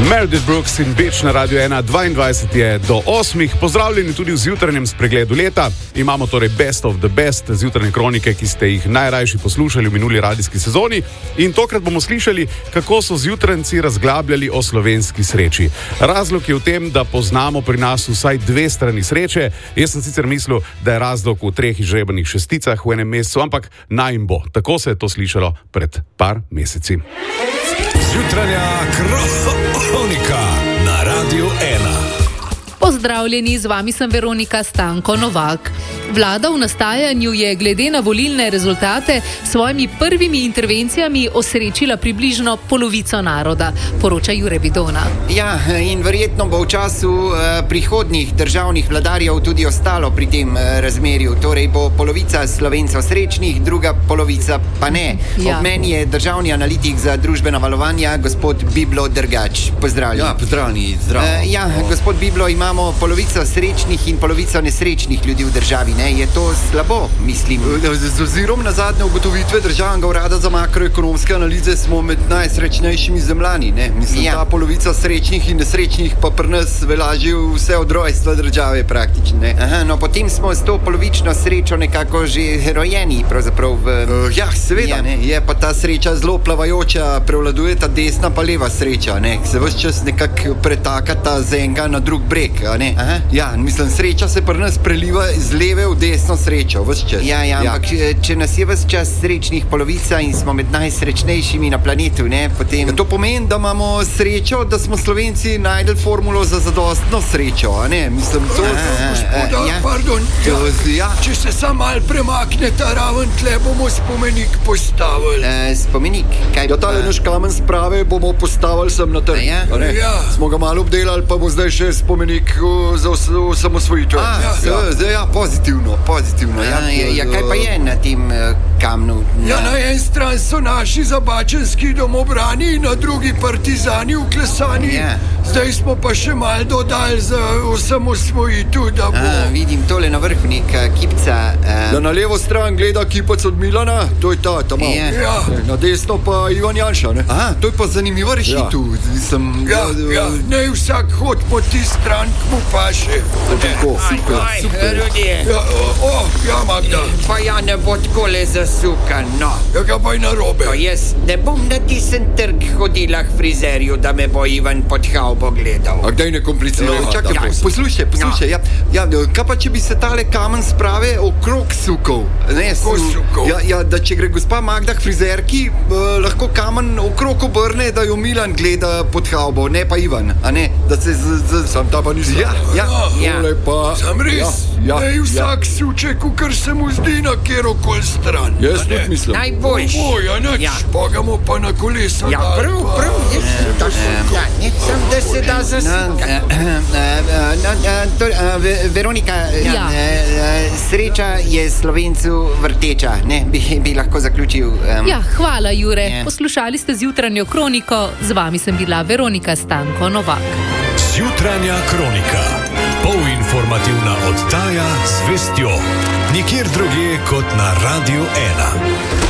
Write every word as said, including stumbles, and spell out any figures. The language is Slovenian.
Meredith Brooks in Bitch na Radio ena, dvaindvajset je do osmih. Pozdravljeni tudi v zjutrajnem spregledu leta. Imamo torej Best of the Best zjutrajne kronike, ki ste jih najrajši poslušali v minuli radijski sezoni. In tokrat bomo slišali, kako so zjutrajnci razglabljali o slovenski sreči. Razlog je v tem, da poznamo pri nas vsaj dve strani sreče. Jaz sem sicer mislil, da je razlog v treh izžrebanih šesticah v enem mesecu, ampak naj jim bo. Tako se je to slišalo pred par meseci. Zjutranja kronika na Radio ena. Pozdravljeni, z vami sem Veronika Stanko Novak. Vlada v nastajanju je glede na volilne rezultate s svojimi prvimi intervencijami osrečila približno polovico naroda, poroča Jure Vidona. Ja, in verjetno bo v času eh, prihodnjih državnih vladarjev tudi ostalo pri tem eh, razmerju. Torej bo polovica Slovencev srečnih, druga polovica pa ne. Ja. Ob meni je državni analitik za družbena valovanja, gospod Biblo Drgač. Pozdravljen. Ja, pozdravljeni, zdravo. Eh, ja, gospod Biblo, imamo polovico srečnih in polovico nesrečnih ljudi v državi. Ne, je to slabo, mislim. Z ozirom na zadnje ugotovitve Državnega urada za makroekonomske analize smo med najsrečnejšimi zemljani, ne? Mislim, ja. Ta polovica srečnih in nesrečnih pa pri nas velaži vse od rojstva države praktično, ne? Aha, no potem smo s to polovično srečo nekako že rojeni, pravzaprav v... Uh, ja, seveda, ja. Ne, je pa ta sreča zelo plavajoča, prevladuje ta desna pa leva sreča, ne? Se ves čas nekako pretakata z enega na drug breg, a ne? Aha. Ja, mislim, sreča se pri nas preliva iz leve v desno srečo, ves čas. Ja, ja, ja. Ampak če, če nas je ves čas srečnih polovica in smo med najsrečnejšimi na planetu, ne, potem... Ja, to pomeni, da imamo srečo, da smo Slovenci najdel formulo za zadostno srečo, a ne? Mislim, to... Gospoda, ja. pardon, ja. Ja. Če se sam mal premakne ta raven, tle bomo spomenik postavili. E, spomenik? Kaj ja, tale naš kamen sprave bomo postavili sem na trg. Ja. Ja. Smo ga malo obdelali, pa bo zdaj še spomenik uh, za osamosvojitev. Ah, ja, ja. Ja, ja, pozitivno, pozitivno. Ja, ja, ja, kaj pa je na tem uh, kamnu? Ja, na en stran so naši zabačenski domobrani, na drugi partizani uklesani. Ja. Zdaj smo pa še mal dodali za osamosvojitev, da bo... A, vidim tole na vrhu neka kipca. Uh... Ja, na levo stran gleda kipac od Milana, to je ta, tam. Ja. Ja. Na desno pa Ivan Janša, ne? Aha, to je pa zanimiva rešitev. Ja. Sem, ja, ja, ne vsak hod po ti stran, k mu paše. Tako, super, Aj, super. Rudje. Ja, o, o, ja, Magda. Pa ja ne bo takole zasukan, no. Ja, ga pa je narobe. No, jaz ne bom na tisen trg hodila k frizerju, da me bo Ivan pod havbo gledal. A kdaj ne komplicirajo? No, Čakaj, ja. poslušaj, poslušaj. Ja. Ja, ja, kaj pa, če bi se tale kamen sprave okrog sukov? Ne, Kako sukov? Ja, ja, da če gre gospa Magda k frizerki, eh, lahko kamen okrog obrne, da jo Milan gleda pod havbo, ne pa Ivan, a ne? Da se z... z sam ta pa nisem. Ja, ja, Ja. tole pa... Sam res, Ja, ja, ne vsak ja. suče, kar se mu zdi na kjerokoli stran. Jaz A ne? tudi mislim. Najboljš. Oj, a nič, Ja. pa ga mu pa na kolesa Ja, dali, prav, pa- prav, jaz sem to sukal. Ne, sem, da se da zasukati. Veronika, Ja. eh, eh, sreča je Slovencu vrteča, ne, bi, bi lahko zaključil. Um, Ja, hvala Jure. Ja. Poslušali ste zjutranjo kroniko, z vami sem bila Veronika Stanko Novak. Zjutranja kronika. Polinformativna oddaja z vestjo. Nikjer drugje kot na Radio ena.